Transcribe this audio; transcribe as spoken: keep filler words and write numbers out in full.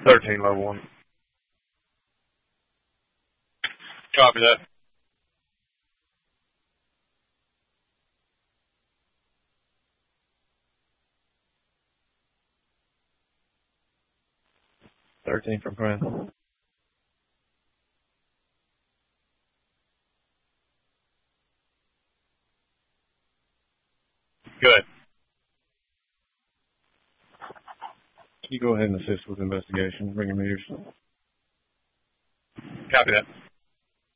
thirteen, level one. Copy that. thirteen from command. Good. You go ahead and assist with investigation. Bring your meters. Copy that.